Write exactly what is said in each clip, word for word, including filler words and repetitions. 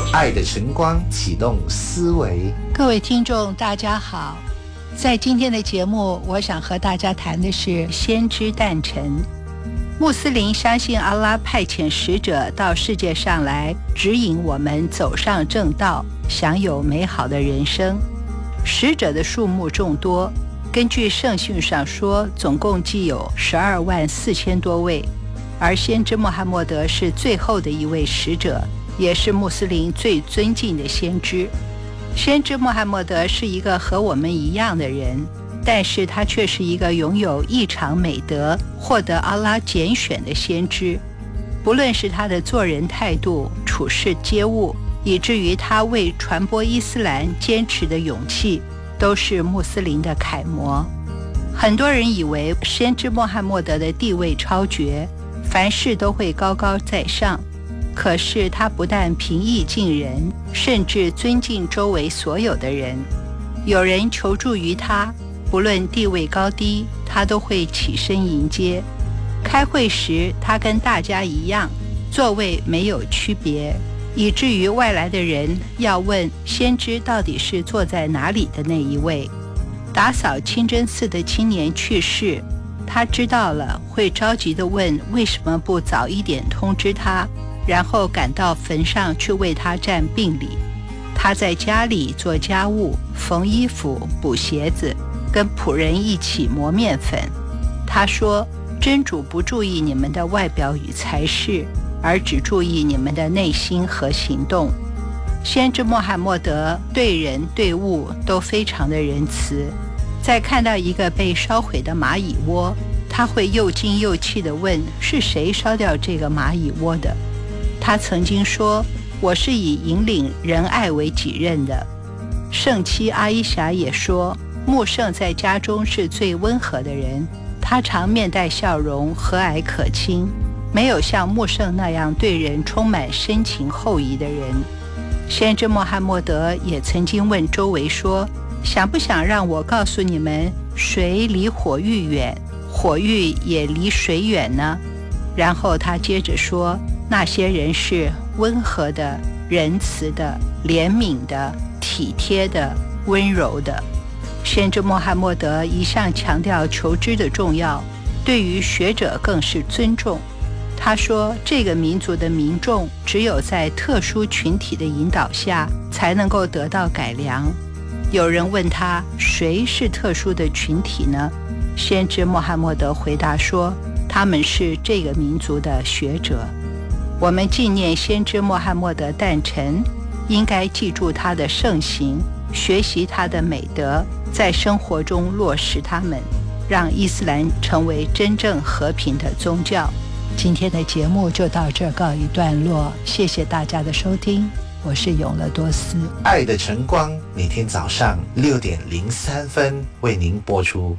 爱的晨光启动思维。 各位听众大家好，在今天的节目，我想和大家谈的是先知诞辰。穆斯林相信阿拉派遣使者到世界上来，指引我们走上正道，享有美好的人生。使者的数目众多，根据圣训上说，总共计有十二万四千多位，而先知穆罕默德是最后的一位使者，也是穆斯林最尊敬的先知。先知穆罕默德是一个和我们一样的人，但是他却是一个拥有异常美德、获得阿拉拣选的先知。不论是他的做人态度、处事接物，以至于他为传播伊斯兰坚持的勇气，都是穆斯林的楷模。很多人以为先知穆罕默德的地位超绝，凡事都会高高在上，可是他不但平易近人，甚至尊敬周围所有的人。有人求助于他，不论地位高低，他都会起身迎接。开会时，他跟大家一样，座位没有区别，以至于外来的人要问先知到底是坐在哪里的那一位。打扫清真寺的青年去世，他知道了，会着急地问为什么不早一点通知他，然后赶到坟上去为他站病礼。他在家里做家务，缝衣服、补鞋子，跟仆人一起磨面粉。他说，真主不注意你们的外表与才识，而只注意你们的内心和行动。先知穆罕默德对人对物都非常的仁慈，在看到一个被烧毁的蚂蚁窝，他会又惊又气地问，是谁烧掉这个蚂蚁窝的？他曾经说，我是以引领仁爱为己任的。圣妻阿伊霞也说，穆圣在家中是最温和的人，他常面带笑容，和蔼可亲，没有像穆圣那样对人充满深情厚谊的人。先知穆罕默德也曾经问周围说，想不想让我告诉你们，水离火域远，火域也离水远呢？然后他接着说，那些人是温和的、仁慈的、怜悯的、体贴的、温柔的。先知穆罕默德一向强调求知的重要，对于学者更是尊重。他说，这个民族的民众只有在特殊群体的引导下，才能够得到改良。有人问他，谁是特殊的群体呢？先知穆罕默德回答说，他们是这个民族的学者。我们纪念先知穆罕默德诞辰，应该记住他的盛行，学习他的美德，在生活中落实他们，让伊斯兰成为真正和平的宗教。今天的节目就到这告一段落，谢谢大家的收听，我是永乐多斯。 爱的晨光每天早上六点零三分为您播出。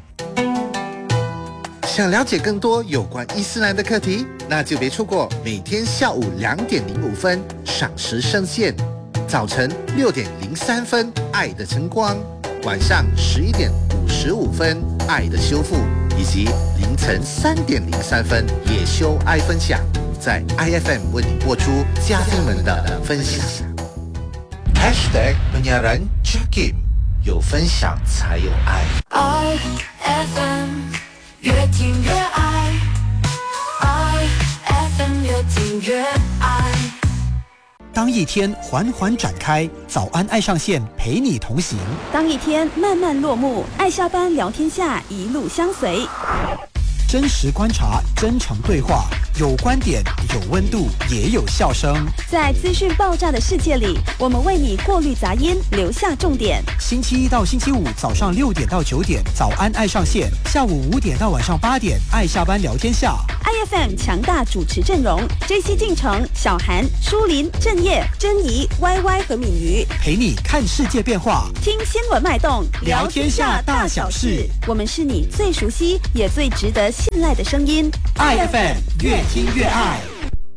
想了解更多有关伊斯兰的课题，那就别错过每天下午两点零五分赏时圣线，早晨六点零三分爱的晨光，晚上十一点五十五分爱的修复，以及凌晨三点零三分夜修爱分享，在 I F M 为你播出家庭们的分享。 Hashtag penyiaran Jakim， 有分享才有爱。 I F M 越听越爱 ，I F M 越听越爱。 当一天缓缓展开，早安爱上线陪你同行； 当一天慢慢落幕，爱下班聊天下一路相随。 真实观察，真诚对话，有观点，有温度，也有笑声。 在资讯爆炸的世界里，我们为你过滤杂音，留下重点。 星期一到星期五早上六点到九点，早安爱上线；下午五点到晚上八点，爱下班聊天下。 I F M 强大主持阵容 ：J C 进城、小韩、舒林、郑业、珍妮、Y Y 和敏瑜， 陪你看世界变化， 听新闻脉动， 聊天下大小事。 我们是你最熟悉也最值得信赖的声音。 I F M 越听越爱。